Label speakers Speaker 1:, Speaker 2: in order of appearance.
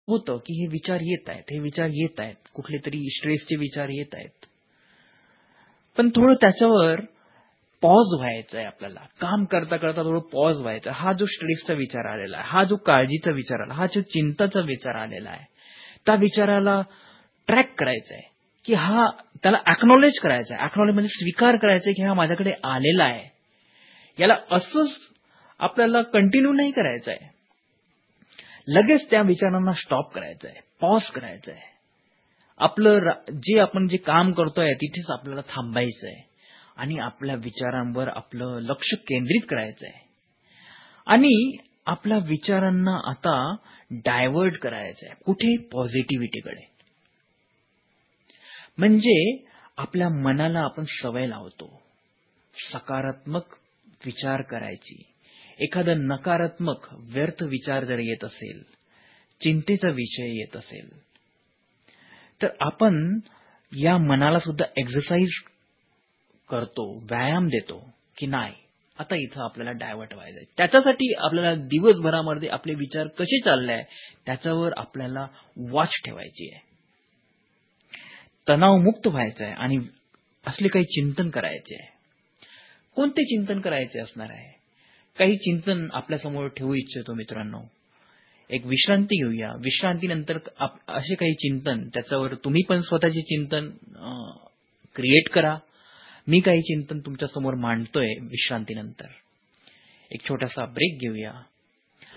Speaker 1: होतं की हे विचार येत आहेत, हे विचार येत आहेत, कुठले तरी स्ट्रेसचे विचार येत आहेत. पण थोडं त्याच्यावर पॉज व्हायचं आहे आपल्याला. काम करता करता थोडं पॉज व्हायचं. हा जो स्ट्रेसचा विचार आलेला आहे, हा जो काळजीचा विचार आला, हा जो चिंताचा विचार आलेला आहे, त्या विचाराला ट्रॅक करायचा आहे, की हा त्याला अॅक्नॉलेज करायचा आहे. अॅक्नॉलेज म्हणजे स्वीकार करायचा आहे, की हा माझ्याकडे आलेला आहे. याला असंच आपल्याला कंटिन्यू नाही करायचं आहे. लगेच त्या विचारांना स्टॉप करायचं आहे, पॉज करायचं आहे. आपलं जे काम करतोय तिथेच आपल्याला थांबायचं आहे आणि आपल्या विचारांवर आपलं लक्ष केंद्रित करायचं आहे आणि आपल्या विचारांना आता डायव्हर्ट करायचं आहे. कुठे? पॉझिटिव्हिटीकडे. म्हणजे आपल्या मनाला आपण सवय लावतो सकारात्मक विचार करायची. एखादा नकारात्मक व्यर्थ विचार जर येत असेल, चिंतेचा विषय येत असेल, तर आपण या मनाला सुद्धा एक्सरसाइज करतो, व्यायाम देतो, की नाही आता इथं आपल्याला डायव्हर्ट व्हायचंय. त्याच्यासाठी आपल्याला दिवसभरामध्ये आपले विचार कसे चालले आहे त्याच्यावर आपल्याला वॉच ठेवायची आहे. तणावमुक्त व्हायचं आहे आणि असले काही चिंतन करायचे आहे. कोणते चिंतन करायचे असणार आहे? काही चिंतन आपल्यासमोर ठेवू इच्छितो मित्रांनो. एक विश्रांती घेऊया. विश्रांतीनंतर असे काही चिंतन, त्याच्यावर तुम्ही पण स्वतःचे चिंतन क्रिएट करा. मी काही चिंतन तुमच्यासमोर मांडतोय विश्रांतीनंतर. एक छोटासा ब्रेक घेऊया.